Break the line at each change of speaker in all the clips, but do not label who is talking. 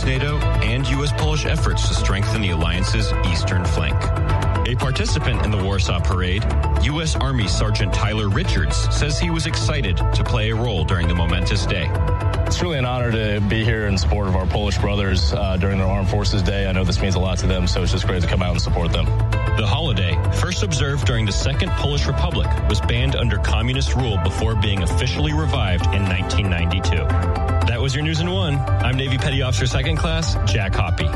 U.S. NATO and U.S. Polish efforts to strengthen the alliance's eastern flank. A participant in the Warsaw Parade, U.S. Army Sergeant Tyler Richards says he was excited to play a role during the momentous day.
It's really an honor to be here in support of our Polish brothers during their Armed Forces Day. I know this means a lot to them, so it's just great to come out and support them.
The holiday, first observed during the Second Polish Republic, was banned under communist rule before being officially revived in 1992. That was your News in One. I'm Navy Petty Officer Second Class Jack Hoppy.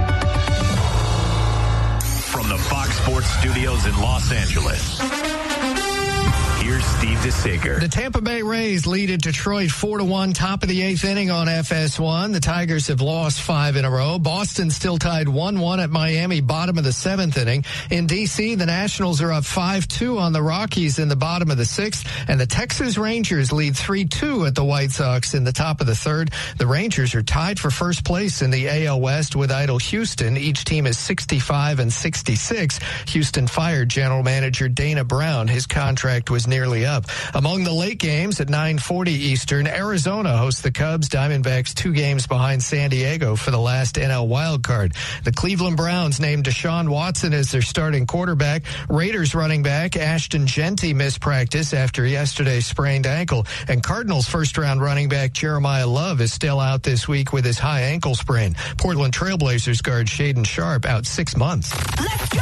From the Fox Sports Studios in Los Angeles, here's Steve DeSager.
The Tampa Bay Rays lead at Detroit 4-1, top of the eighth inning on FS1. The Tigers have lost 5 in a row. Boston still tied 1-1 at Miami, bottom of the 7th inning. In D.C., the Nationals are up 5-2 on the Rockies in the bottom of the 6th. And the Texas Rangers lead 3-2 at the White Sox in the top of the 3rd. The Rangers are tied for first place in the AL West with idle Houston. Each team is 65 and 66. Houston fired general manager Dana Brown. His contract was nearly up. Among the late games at 9:40 Eastern, Arizona hosts the Cubs. Diamondbacks 2 games behind San Diego for the last NL wildcard. The Cleveland Browns named Deshaun Watson as their starting quarterback. Raiders running back Ashton Genty missed practice after yesterday's sprained ankle. And Cardinals first-round running back Jeremiah Love is still out this week with his high ankle sprain. Portland Trailblazers guard Shaden Sharp out 6 months.